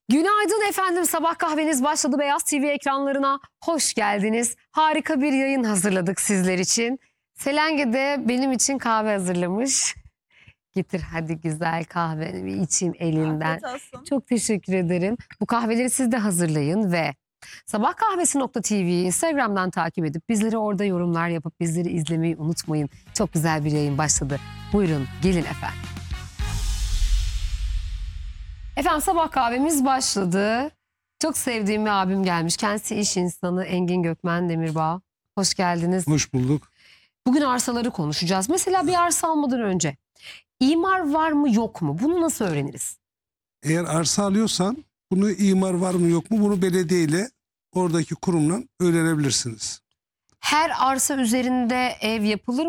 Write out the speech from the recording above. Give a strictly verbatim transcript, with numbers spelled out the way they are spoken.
Günaydın efendim, sabah kahveniz başladı. Beyaz T V ekranlarına hoş geldiniz. Harika bir yayın hazırladık sizler için. Selenge de benim için kahve hazırlamış. Getir hadi güzel kahveni bir içeyim elinden. Afiyet olsun. Çok teşekkür ederim. Bu kahveleri siz de hazırlayın ve sabahkahvesi nokta tv'yi Instagram'dan takip edip bizlere orada yorumlar yapıp bizleri izlemeyi unutmayın. Çok güzel bir yayın başladı. Buyurun gelin efendim. Efendim sabah kahvemiz başladı. Çok sevdiğim bir abim gelmiş. Kendisi iş insanı Engin Gökmen Demirbağ. Hoş geldiniz. Hoş bulduk. Bugün arsaları konuşacağız. Mesela bir arsa almadan önce imar var mı yok mu? Bunu nasıl öğreniriz? Eğer arsa alıyorsan bunu imar var mı yok mu bunu belediyeyle oradaki kurumla öğrenebilirsiniz. Her arsa üzerinde ev yapılır